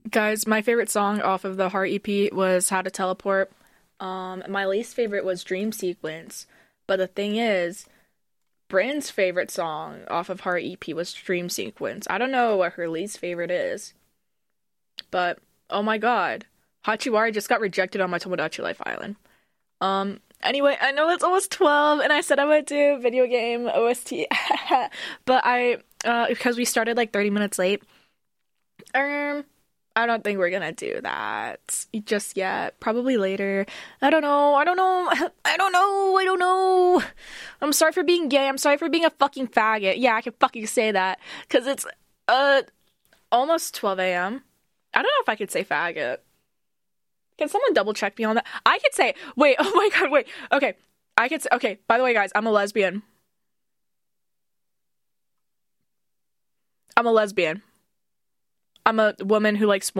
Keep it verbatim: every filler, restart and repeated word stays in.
Guys, my favorite song off of the Heart E P was How to Teleport. Um, my least favorite was Dream Sequence. But the thing is, Bryn's favorite song off of Heart E P was Dream Sequence. I don't know what her least favorite is, but oh my god, Hachiwari just got rejected on my Tomodachi Life Island. Um, anyway, I know it's almost twelve, and I said I would do video game O S T, but I, uh, because we started like thirty minutes late, um, I don't think we're gonna do that just yet. Probably later. I don't know. I don't know. I don't know. I don't know. I'm sorry for being gay. I'm sorry for being a fucking faggot. Yeah, I can fucking say that. Because it's, uh, almost twelve a.m. I don't know if I could say faggot. Can someone double check me on that? I could say, wait, oh my god, wait. Okay. I could say, okay, by the way, guys, I'm a lesbian. I'm a lesbian. I'm a woman who likes